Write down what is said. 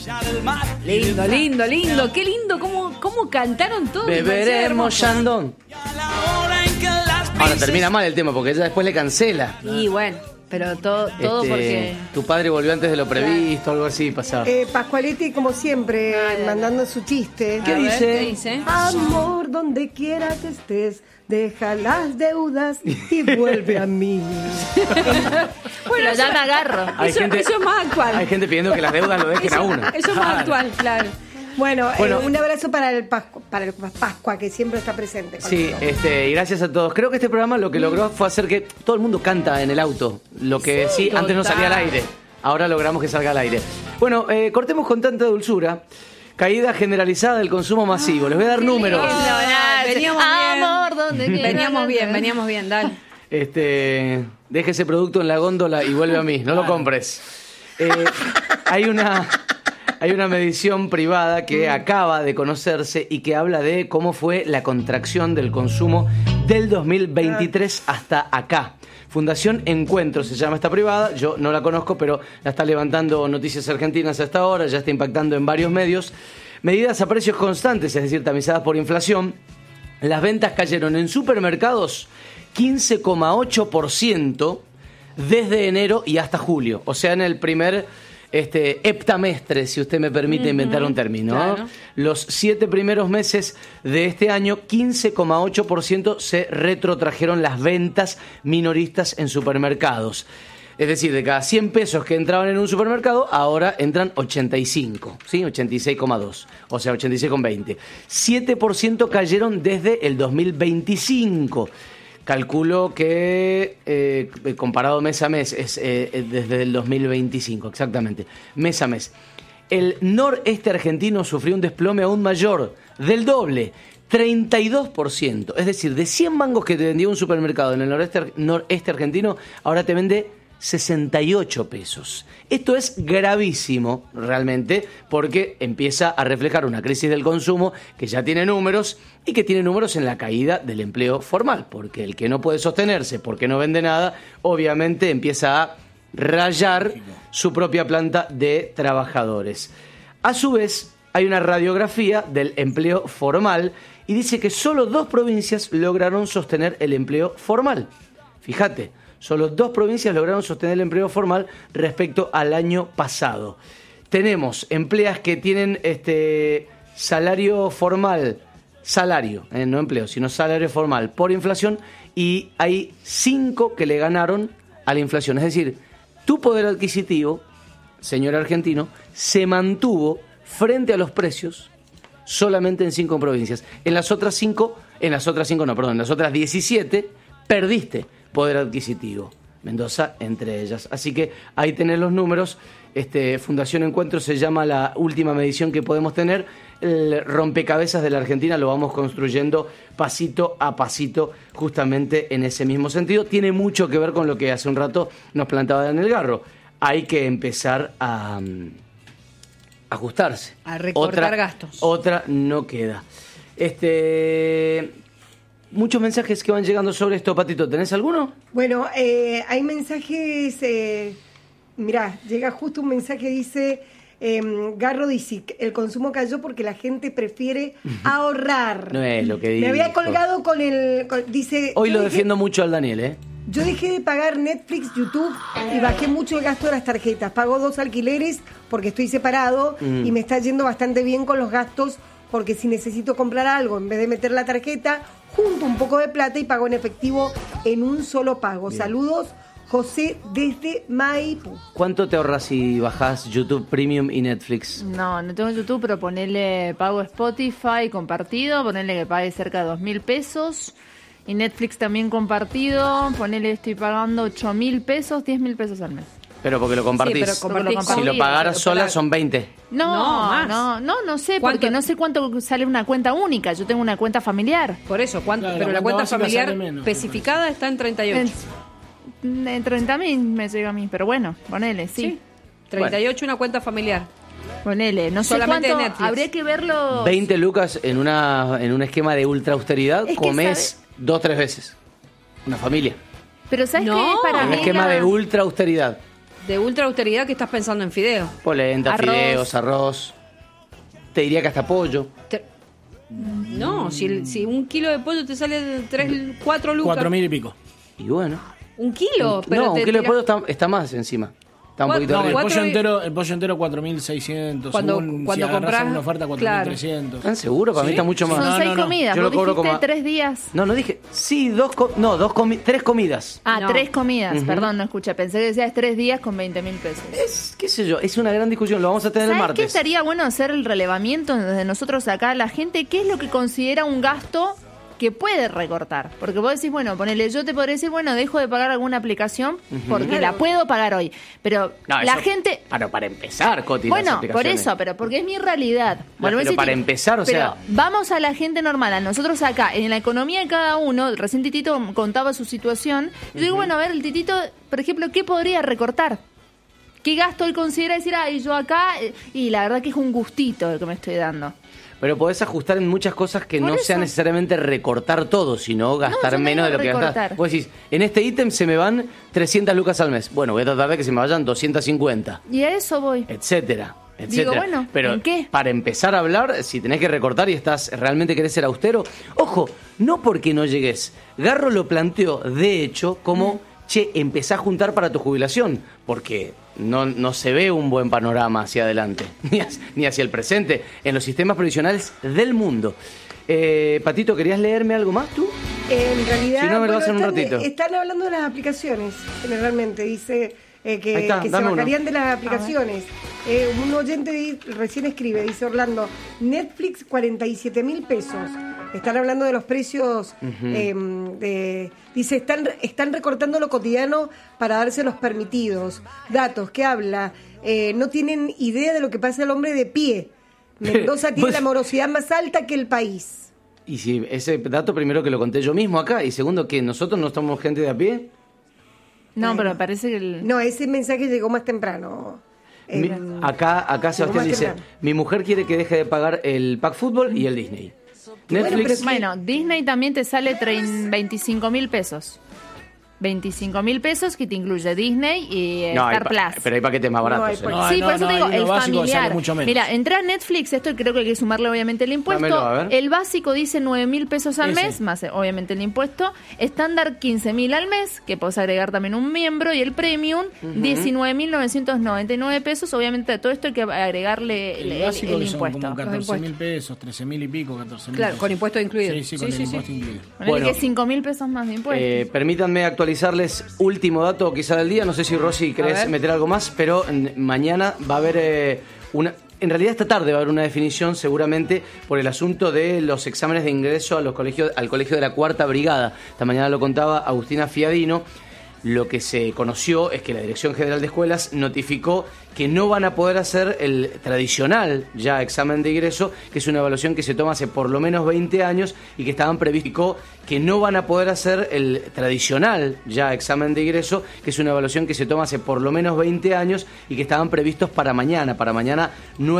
Lindo, lindo, lindo. Qué lindo cómo cantaron todos. Beberemos Chandon. Ahora termina mal el tema porque ella después le cancela. Y bueno, pero todo porque... Tu padre volvió antes de lo previsto, algo así pasaba. Pascualetti, como siempre, mandando su chiste. ¿Qué dice? ¿Qué dice? Amor, donde quiera que estés, deja las deudas y vuelve a mí. Bueno, ya me agarro. Eso es más actual. Hay gente pidiendo que las deudas lo dejen a uno. Eso es más actual, claro. Bueno, un abrazo para el Pascua, que siempre está presente. Sí, y gracias a todos. Creo que este programa lo que logró fue hacer que todo el mundo canta en el auto. Lo que sí antes no salía al aire. Ahora logramos que salga al aire. Bueno, cortemos con tanta dulzura. Caída generalizada del consumo masivo. Les voy a dar números. Veníamos bien, dale. Deje ese producto en la góndola y vuelve a mí. No lo compres. Hay una medición privada que acaba de conocerse y que habla de cómo fue la contracción del consumo del 2023 hasta acá. Fundación Encuentro se llama esta privada, yo no la conozco, pero la está levantando Noticias Argentinas hasta ahora, ya está impactando en varios medios. Medidas a precios constantes, es decir, tamizadas por inflación. Las ventas cayeron en supermercados 15,8% desde enero y hasta julio, o sea, en el primer heptamestre, si usted me permite inventar un término. Claro. Los 7 primeros meses de este año, 15,8% se retrotrajeron las ventas minoristas en supermercados. Es decir, de cada 100 pesos que entraban en un supermercado, ahora entran 85, ¿sí? 86,2, o sea, 86,20. 7% cayeron desde el 2025. Calculo que comparado mes a mes es desde el 2025, exactamente, mes a mes. El noreste argentino sufrió un desplome aún mayor, del doble, 32%. Es decir, de 100 mangos que te vendía un supermercado en el noreste argentino, ahora te vende 68 pesos. Esto es gravísimo, realmente, porque empieza a reflejar una crisis del consumo que ya tiene números y que tiene números en la caída del empleo formal, porque el que no puede sostenerse porque no vende nada, obviamente empieza a rayar su propia planta de trabajadores. A su vez, hay una radiografía del empleo formal y dice que solo 2 provincias lograron sostener el empleo formal. Fíjate. Solo 2 provincias lograron sostener el empleo formal respecto al año pasado. Tenemos empleas que tienen salario formal, no empleo, sino salario formal por inflación, y hay 5 que le ganaron a la inflación. Es decir, tu poder adquisitivo, señor argentino, se mantuvo frente a los precios solamente en 5 provincias. En las otras 17 perdiste poder adquisitivo. Mendoza entre ellas. Así que ahí tenés los números. Fundación Encuentro se llama la última medición que podemos tener. El rompecabezas de la Argentina lo vamos construyendo pasito a pasito, justamente en ese mismo sentido. Tiene mucho que ver con lo que hace un rato nos plantaba Daniel Garro. Hay que empezar a ajustarse. A recortar gastos. Otra no queda. Muchos mensajes que van llegando sobre esto, Patito. ¿Tenés alguno? Bueno, hay mensajes... mirá, llega justo un mensaje, dice... Garro dice, el consumo cayó porque la gente prefiere ahorrar. No es lo que dice. Me había colgado con el... dice. Hoy lo defiendo mucho al Daniel, ¿eh? Yo dejé de pagar Netflix, YouTube y bajé mucho el gasto de las tarjetas. Pago 2 alquileres porque estoy separado y me está yendo bastante bien con los gastos, porque si necesito comprar algo, en vez de meter la tarjeta, junto un poco de plata y pago en efectivo en un solo pago. Bien. Saludos, José desde Maipú. ¿Cuánto te ahorras si bajás YouTube Premium y Netflix? No tengo YouTube, pero ponele pago Spotify compartido, ponele que pague cerca de 2.000 pesos. Y Netflix también compartido, ponele estoy pagando 8.000 pesos, 10.000 pesos al mes. Pero porque lo compartís. Sí, pero si lo pagaras sola son 20. No sé, porque no sé cuánto sale una cuenta única. Yo tengo una cuenta familiar. Por eso, ¿cuánto? Claro, pero la cuenta familiar especificada está en 38. En 30.000 me llega a mí, pero bueno, ponele, sí. 38 una cuenta familiar. Ponele, no sé solamente cuánto, Netflix. Habría que verlo. 20 lucas en un esquema de ultra austeridad, comés 2-3 veces. Una familia. Pero ¿sabes qué? Para un mí esquema de ultra austeridad. de ultra austeridad que estás pensando en fideo. Polenta, fideos, arroz. Te diría que hasta pollo. No, si un kilo de pollo te sale de 4 lucas. 4.000 y pico. Y bueno. ¿Un kilo? Un kilo de pollo está más encima. Está un poquito el arriba. pollo entero 4.600. Cuando si compras una oferta 4.300. ¿Están seguros? Para mí está mucho más. Son 6 comidas. Yo lo cobro dijiste como 3 días. No dije. Sí, 3 comidas. Ah, No. 3 comidas. Perdón, no escuché. Pensé que decías 3 días con 20.000 pesos. Qué sé yo, es una gran discusión. Lo vamos a tener el ¿Sabes martes. qué estaría bueno hacer el relevamiento desde nosotros acá? La gente, ¿qué es lo que considera un gasto que puede recortar? Porque vos decís, bueno, ponele, yo te podría decir, bueno, dejo de pagar alguna aplicación porque la puedo pagar hoy. Pero No, la eso gente... Para empezar, Coti, las Bueno, por aplicaciones. eso, pero porque es mi realidad. Bueno, pero para empezar, o sea... vamos a la gente normal, a nosotros acá, en la economía de cada uno, recién Titito contaba su situación, y yo digo, bueno, a ver, el Titito, por ejemplo, ¿qué podría recortar? ¿Qué gasto él considera decir, yo acá? Y la verdad que es un gustito el que me estoy dando. Pero podés ajustar en muchas cosas que Por no eso. sea necesariamente recortar todo, sino gastar yo no menos de digo lo que gastás. recortar. Vos decís, en este ítem se me van 300 lucas al mes. Bueno, voy a tratar de que se me vayan 250, Y a eso voy. etcétera. Digo, bueno, pero ¿en qué? para empezar a hablar, si tenés que recortar y realmente querés ser austero, ojo, no porque no llegues. Garro lo planteó, de hecho, como, empezá a juntar para tu jubilación, porque no se ve un buen panorama hacia adelante, ni hacia el presente, en los sistemas previsionales del mundo. Patito, ¿querías leerme algo más tú? En realidad, Si no, me lo hacen un ratito. están hablando de las aplicaciones, generalmente. Dice que Ahí está, se dame uno. bajarían de las aplicaciones. Un oyente recién escribe, dice Orlando, Netflix 47.000 pesos. Están hablando de los precios, dice, están recortando lo cotidiano para darse los permitidos. Datos, ¿qué habla? No tienen idea de lo que pasa al hombre de pie. Mendoza tiene la morosidad más alta que el país. Y si ese dato primero que lo conté yo mismo acá, y segundo que nosotros no estamos gente de a pie. No, pero me parece que... No, ese mensaje llegó más temprano. Acá Sebastián dice, temprano. mi mujer quiere que deje de pagar el pack fútbol y el Disney. Netflix, Bueno, Disney también te sale 25.000 pesos. 25.000 pesos que te incluye Disney y Star Plus. pero hay paquetes más baratos. Sí, por eso te digo, hay uno el básico que sale familiar. mucho menos. Mira, entra a Netflix, esto creo que hay que sumarle obviamente el impuesto. Dámelo, a ver. El básico dice 9.000 pesos al Ese. mes, más obviamente el impuesto. Estándar 15.000 al mes, que podés agregar también un miembro. Y el premium, 19.999 pesos. Obviamente a todo esto hay que agregarle El básico el que son impuesto. como 14.000 pesos, 13.000 y pico, 14.000 Claro, pesos. con impuesto incluido. Sí, con el impuesto incluido. Ponele Bueno. que 5.000 pesos más de impuestos. Permítanme actualizarles último dato quizá del día. No sé si Rosy querés ver. meter algo más, pero mañana va a haber una... En realidad esta tarde va a haber una definición seguramente por el asunto de los exámenes de ingreso a los colegios, al colegio de la Cuarta Brigada. Esta mañana lo contaba Agustina Fiadino. Lo que se conoció es que la Dirección General de Escuelas notificó que no van a poder hacer el tradicional ya examen de ingreso, que es una evaluación que se toma hace por lo menos 20 años y que estaban previsto que no van a poder hacer el tradicional ya examen de ingreso, que es una evaluación que se toma hace por lo menos 20 años y que estaban previstos para mañana 9